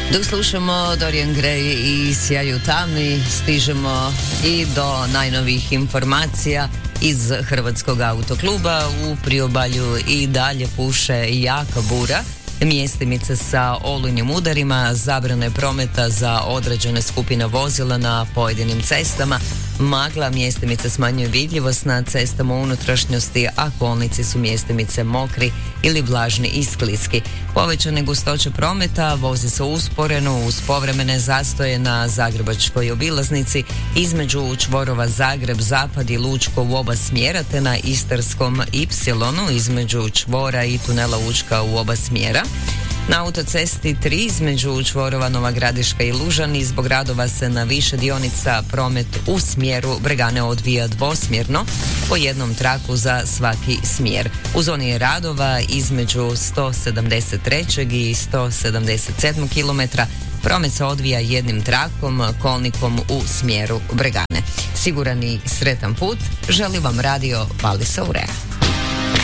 Dok slušamo Dorian Gray i Sjaju tami, stižemo i do najnovijih informacija iz Hrvatskog autokluba. U priobalju i dalje puše jaka bura, mjestimice sa olujnim udarima, zabrane prometa za određene skupine vozila na pojedinim cestama, magla mjestimice smanjuje vidljivost na cestama u unutrašnjosti, a kolnici su mjestimice mokri ili vlažni i skliski. Povećane gustoće prometa vozi se usporeno uz povremene zastoje na Zagrebačkoj obilaznici između čvorova Zagreb, Zapad i Lučko u oba smjera, te na Istarskom Ipsilonu između čvora i tunela Učka u oba smjera. Na autocesti 3 između čvorova Nova Gradiška i Lužani zbog radova se na više dionica promet u smjeru Bregane odvija dvosmjerno po jednom traku za svaki smjer. U zoni radova između 173. i 177. km promet se odvija jednim trakom, kolnikom u smjeru Bregane. Siguran i sretan put želi vam radio Valisa Urea.